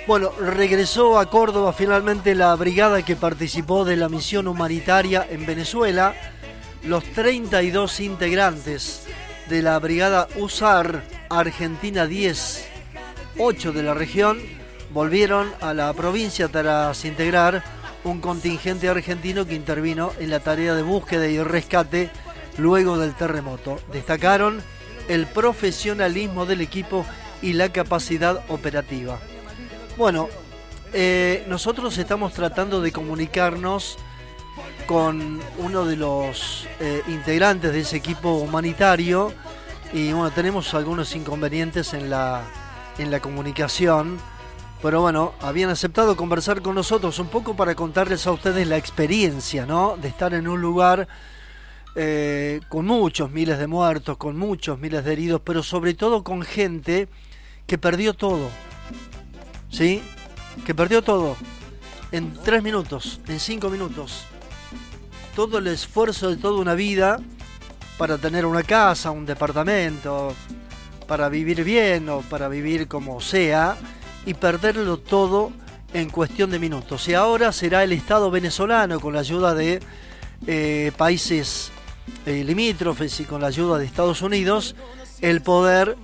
Bueno, regresó a Córdoba finalmente la brigada que participó de la misión humanitaria en Venezuela. Los 32 integrantes de la brigada USAR Argentina 10, 8 de la región, volvieron a la provincia tras integrar un contingente argentino que intervino en la tarea de búsqueda y rescate luego del terremoto. Destacaron el profesionalismo del equipo y la capacidad operativa. Bueno, nosotros estamos tratando de comunicarnos con uno de los integrantes de ese equipo humanitario y bueno, tenemos algunos inconvenientes en la comunicación, pero bueno, habían aceptado conversar con nosotros un poco para contarles a ustedes la experiencia, ¿no?, de estar en un lugar con muchos miles de muertos, con muchos miles de heridos, pero sobre todo con gente que perdió todo, ¿sí? Que perdió todo en 3 minutos, en 5 minutos. Todo el esfuerzo de toda una vida para tener una casa, un departamento, para vivir bien o para vivir como sea, y perderlo todo en cuestión de minutos. Y ahora será el Estado venezolano, con la ayuda de países limítrofes y con la ayuda de Estados Unidos, el poder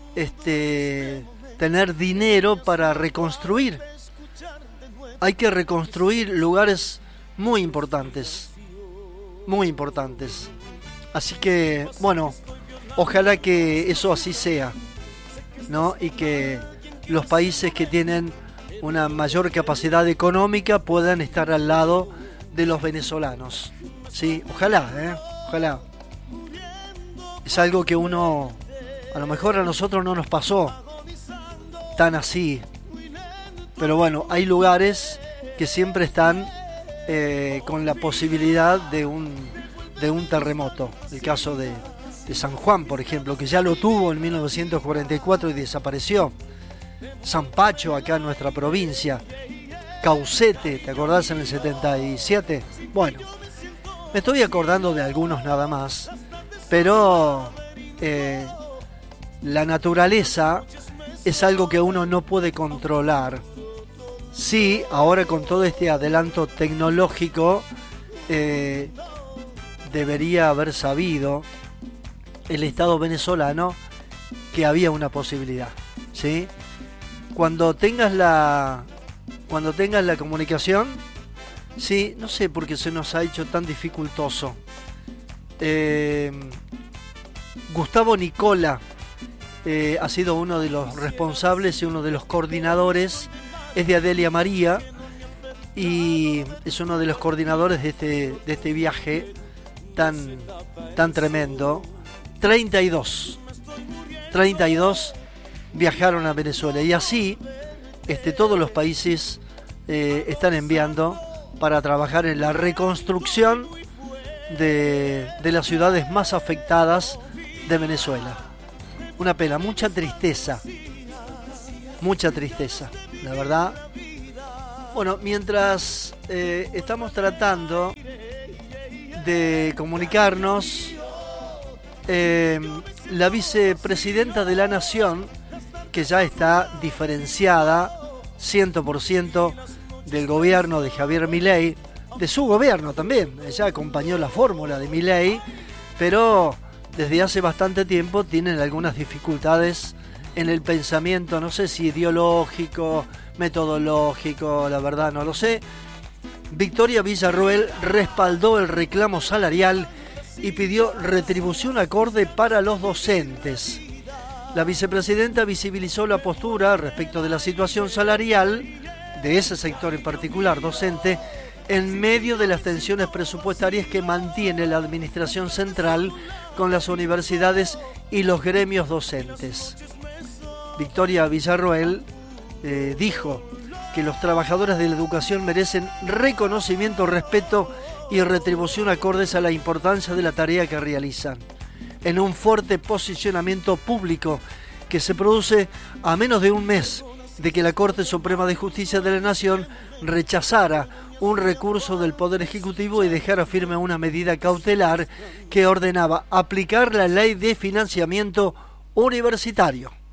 tener dinero para reconstruir. Hay que reconstruir lugares muy importantes, muy importantes. Así que, bueno, ojalá que eso así sea, ¿no? Y que los países que tienen una mayor capacidad económica puedan estar al lado de los venezolanos. Sí, ojalá, ojalá. Es algo que uno, a lo mejor a nosotros no nos pasó tan así, pero bueno, hay lugares que siempre están con la posibilidad de un terremoto. El caso de San Juan, por ejemplo, que ya lo tuvo en 1944 y desapareció. San Pacho, acá en nuestra provincia. Caucete, ¿te acordás en el 77? Bueno, me estoy acordando de algunos nada más, pero la naturaleza es algo que uno no puede controlar. Sí, ahora con todo este adelanto tecnológico, debería haber sabido el Estado venezolano que había una posibilidad, ¿sí? Cuando tengas la comunicación, sí, no sé por qué se nos ha hecho tan dificultoso. Gustavo Nicola ha sido uno de los responsables y uno de los coordinadores, es de Adelia María y es uno de los coordinadores de este viaje tan tremendo. 32 viajaron a Venezuela y así todos los países están enviando para trabajar en la reconstrucción de las ciudades más afectadas de Venezuela. Una pena, mucha tristeza, la verdad. Bueno, mientras estamos tratando de comunicarnos, la vicepresidenta de la Nación, que ya está diferenciada 100% del gobierno de Javier Milei, de su gobierno también, ella acompañó la fórmula de Milei, pero desde hace bastante tiempo tienen algunas dificultades en el pensamiento, no sé si ideológico, metodológico, la verdad no lo sé. Victoria Villarroel respaldó el reclamo salarial y pidió retribución acorde para los docentes. La vicepresidenta visibilizó la postura respecto de la situación salarial de ese sector en particular, docente, en medio de las tensiones presupuestarias que mantiene la administración central con las universidades y los gremios docentes. Victoria Villarroel dijo que los trabajadores de la educación merecen reconocimiento, respeto y retribución acordes a la importancia de la tarea que realizan, en un fuerte posicionamiento público que se produce a menos de un mes de que la Corte Suprema de Justicia de la Nación rechazara un recurso del Poder Ejecutivo y dejara firme una medida cautelar que ordenaba aplicar la Ley de Financiamiento Universitario.